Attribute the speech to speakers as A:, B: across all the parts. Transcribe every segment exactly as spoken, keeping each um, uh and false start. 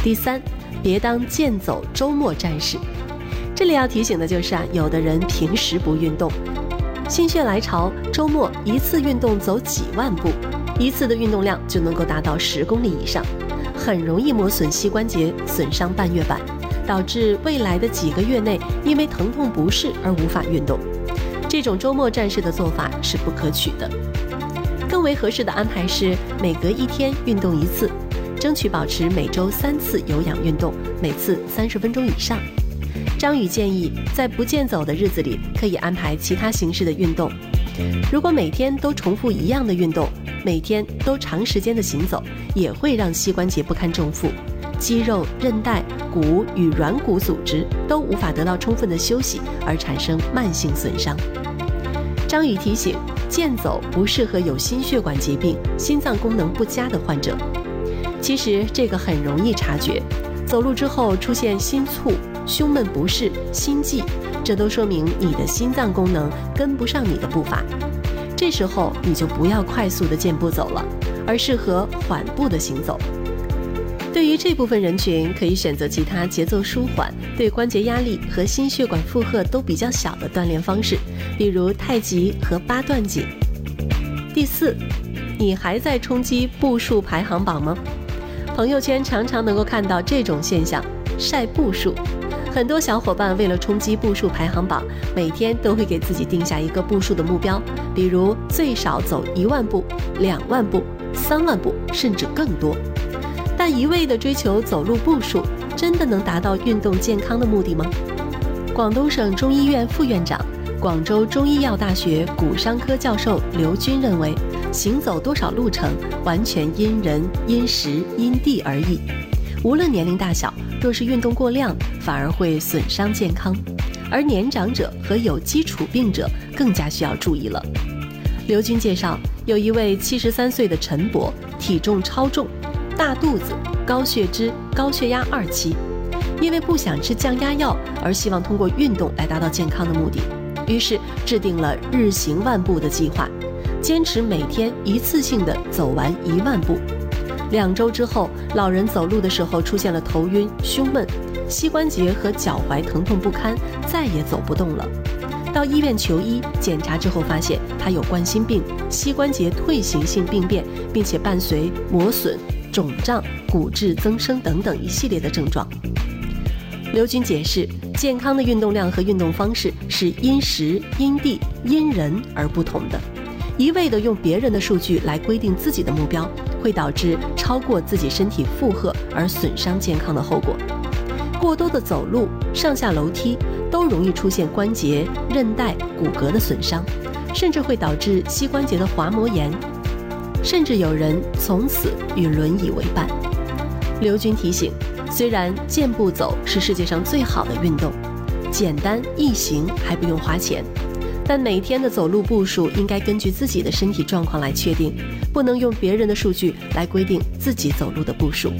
A: 第三，别当健走周末战士。这里要提醒的就是啊，有的人平时不运动，心血来潮，周末一次运动走几万步，一次的运动量就能够达到十公里以上，很容易磨损膝关节，损伤半月板，导致未来的几个月内因为疼痛不适而无法运动。这种周末战士的做法是不可取的。更为合适的安排是每隔一天运动一次，争取保持每周三次有氧运动，每次三十分钟以上。张宇建议，在不健走的日子里，可以安排其他形式的运动。如果每天都重复一样的运动，每天都长时间的行走，也会让膝关节不堪重负，肌肉、韧带、骨与软骨组织都无法得到充分的休息，而产生慢性损伤。张宇提醒，健走不适合有心血管疾病、心脏功能不佳的患者。其实这个很容易察觉，走路之后出现心促、胸闷不适、心悸，这都说明你的心脏功能跟不上你的步伐。这时候你就不要快速的健步走了，而适合缓步的行走。对于这部分人群，可以选择其他节奏舒缓、对关节压力和心血管负荷都比较小的锻炼方式，比如太极和八段锦。第四，你还在冲击步数排行榜吗？朋友圈常常能够看到这种现象，晒步数。很多小伙伴为了冲击步数排行榜，每天都会给自己定下一个步数的目标，比如最少走一万步、两万步、三万步，甚至更多。但一味地追求走路步数，真的能达到运动健康的目的吗？广东省中医院副院长、广州中医药大学骨伤科教授刘军认为，行走多少路程完全因人、因时、因地而异，无论年龄大小，若是运动过量，反而会损伤健康，而年长者和有基础病者更加需要注意了。刘军介绍，有一位七十三岁的陈伯，体重超重，大肚子，高血脂、高血压二期，因为不想吃降压药，而希望通过运动来达到健康的目的，于是制定了日行万步的计划，坚持每天一次性的走完一万步。两周之后，老人走路的时候出现了头晕、胸闷，膝关节和脚踝疼痛不堪，再也走不动了。到医院求医，检查之后发现他有冠心病、膝关节退行性病变，并且伴随磨损、肿胀、骨质增生等等一系列的症状。刘军解释，健康的运动量和运动方式是因时、因地、因人而不同的。一味地用别人的数据来规定自己的目标，会导致超过自己身体负荷而损伤健康的后果。过多的走路、上下楼梯都容易出现关节、韧带、骨骼的损伤，甚至会导致膝关节的滑膜炎，甚至有人从此与轮椅为伴。刘军提醒，虽然健步走是世界上最好的运动，简单易行还不用花钱，但每天的走路步数应该根据自己的身体状况来确定，不能用别人的数据来规定自己走路的步数。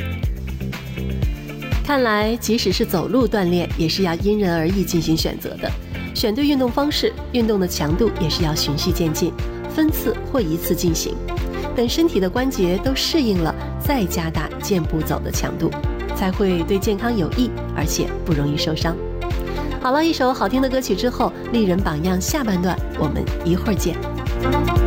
A: 看来即使是走路锻炼，也是要因人而异进行选择的，选对运动方式，运动的强度也是要循序渐进，分次或一次进行，等身体的关节都适应了，再加大健步走的强度，才会对健康有益，而且不容易受伤。好了，一首好听的歌曲之后，丽人榜样下半段我们一会儿见。